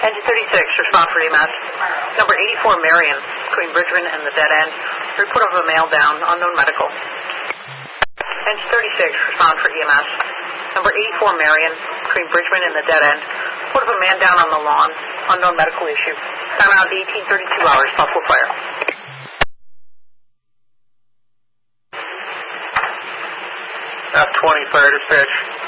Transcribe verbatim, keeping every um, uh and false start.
Engine thirty-six, respond for E M S. Number eighty-four, Marion, between Bridgman and the dead end. Report of a male down, unknown medical. Engine thirty-six, respond for E M S. Number eighty-four, Marion, between Bridgman and the dead end. Report of a man down on the lawn, unknown medical issue. Time out eighteen thirty-two hours, possible fire. F twenty, fire to pitch.